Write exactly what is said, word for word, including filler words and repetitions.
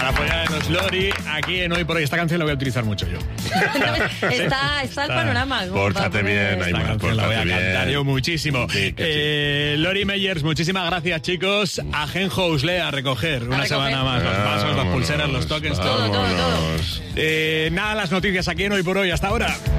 Para apoyarnos, Lori, aquí en Hoy por Hoy. Esta canción la voy a utilizar mucho yo. está, está el panorama. Pórtate bien, Aymar, la voy a bien. cantar yo muchísimo. Sí, eh, sí. Lori Meyers, muchísimas gracias, chicos. A Genhouse a recoger una recoger. semana más. Los vasos, las pulseras, los tokens, todo, todo, todo. todo. Eh, nada, las noticias aquí en Hoy por Hoy. Hasta ahora.